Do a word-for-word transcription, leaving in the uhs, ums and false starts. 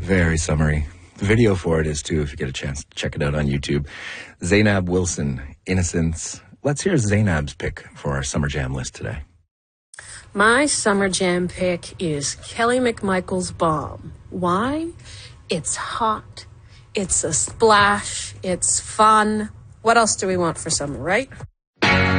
very summery. The video for it is too, if you get a chance. Check it out on YouTube. Zainab Wilson, Innocence. Let's hear Zainab's pick for our Summer Jam list today. My Summer Jam pick is Kelly McMichael's Bomb. Why? It's hot. It's a splash. It's fun. What else do we want for summer, right?